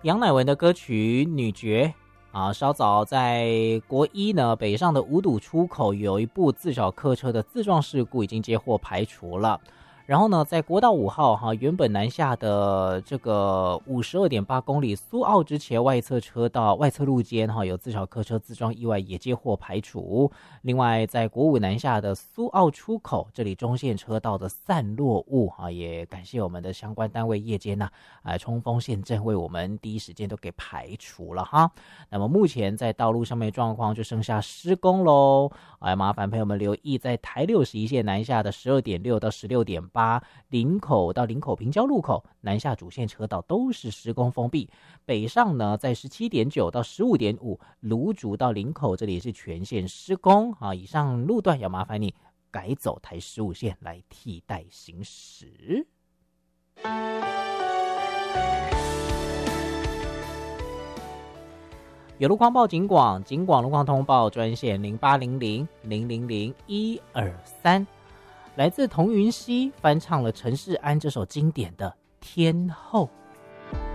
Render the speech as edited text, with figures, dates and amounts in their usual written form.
杨乃文的歌曲《女爵》啊，稍早在国一呢北上的五堵出口有一部自小客车的自撞事故已经接获排除了。然后呢，在国道5号原本南下的这个52.8公里苏澳之前外侧车道外侧路肩有自小客车自撞意外也接获排除。另外，在国5南下的苏澳出口这里中线车道的散落物也感谢我们的相关单位夜间冲锋陷阵为我们第一时间都给排除了哈。那么目前在道路上面状况就剩下施工喽，麻烦朋友们留意，在台61线南下的12.6到16.8林口到林口平交路口南下主线车道都是施工封闭，北上呢在17.9到15.5芦竹到林口这里是全线施工以上路段要麻烦你改走台15线来替代行驶。有路况报警广路况通报专线0800000123，来自童云熙翻唱了陈世安这首经典的《天后》。